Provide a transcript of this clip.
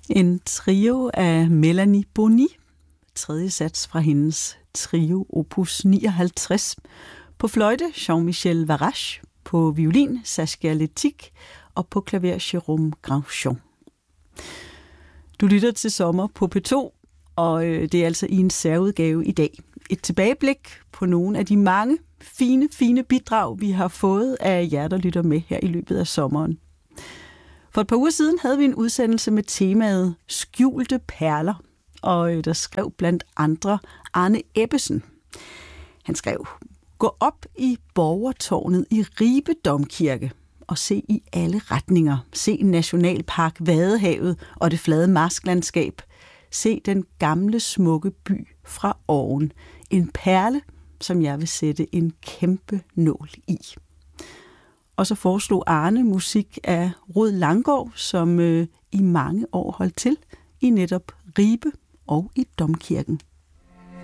En trio af Melanie Bonny, tredje sats fra hendes trio opus 59, på fløjte Jean-Michel Varrache, på violin Saskia Letic og på klaver Jérôme Grandjean. Du lytter til Sommer på P2, og det er altså i en særudgave i dag. Et tilbageblik på nogle af de mange fine bidrag, vi har fået af jer, der lytter med her i løbet af sommeren. For et par uger siden havde vi en udsendelse med temaet Skjulte perler, og der skrev blandt andre Arne Ebbesen. Han skrev: Gå op i borgertårnet i Ribe Domkirke og se i alle retninger. Se Nationalpark Vadehavet og det flade marsklandskab. Se den gamle smukke by fra oven. En perle, som jeg vil sætte en kæmpe nål i. Og så foreslog Arne musik af Rod Langgaard, som i mange år holdt til i netop Ribe og i Domkirken.